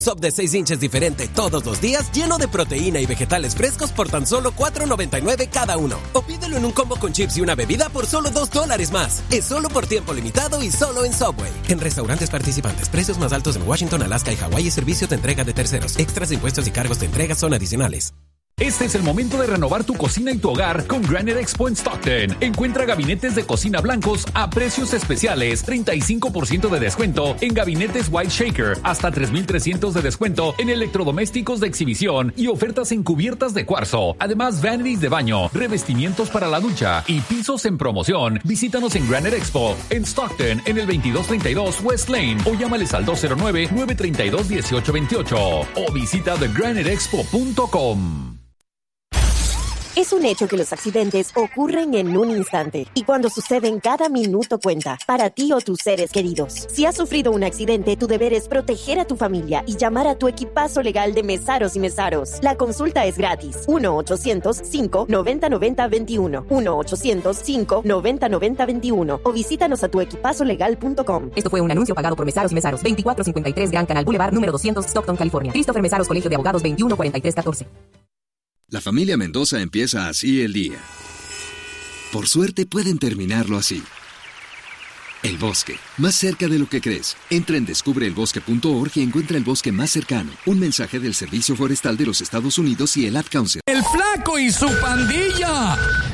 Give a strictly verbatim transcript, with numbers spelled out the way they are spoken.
Sop de seis inches diferente todos los días, lleno de proteína y vegetales frescos por tan solo cuatro noventa y nueve cada uno. O pídelo en un combo con chips y una bebida por solo dos dólares más. Es solo por tiempo limitado y solo en Subway. En restaurantes participantes, precios más altos en Washington, Alaska y Hawái y servicio de entrega de terceros. Extras, impuestos y cargos de entrega son adicionales. Este es el momento de renovar tu cocina y tu hogar con Granite Expo en Stockton. Encuentra gabinetes de cocina blancos a precios especiales, treinta y cinco por ciento de descuento en gabinetes White Shaker, hasta tres mil trescientos de descuento en electrodomésticos de exhibición y ofertas en cubiertas de cuarzo. Además, vanities de baño, revestimientos para la ducha y pisos en promoción. Visítanos en Granite Expo en Stockton en el veintidós treinta y dos West Lane o llámales al dos cero nueve, nueve tres dos, uno ocho dos ocho o visita the granite expo punto com. Es un hecho que los accidentes ocurren en un instante y cuando suceden cada minuto cuenta para ti o tus seres queridos. Si has sufrido un accidente, tu deber es proteger a tu familia y llamar a tu equipazo legal de Mesaros y Mesaros. La consulta es gratis. uno ochocientos, cinco noventa, noventa, veintiuno. uno ochocientos, cinco noventa, noventa, veintiuno. O visítanos a tu equipazo legal punto com. Esto fue un anuncio pagado por Mesaros y Mesaros. veinticuatro cincuenta y tres Gran Canal Boulevard, número doscientos, Stockton, California. Christopher Mesaros, Colegio de Abogados, veintiuno cuarenta y tres catorce. La familia Mendoza empieza así el día. Por suerte pueden terminarlo así. El bosque, más cerca de lo que crees. Entra en descubre el bosque punto org y encuentra el bosque más cercano. Un mensaje del Servicio Forestal de los Estados Unidos y el Ad Council. ¡El Flaco y su pandilla!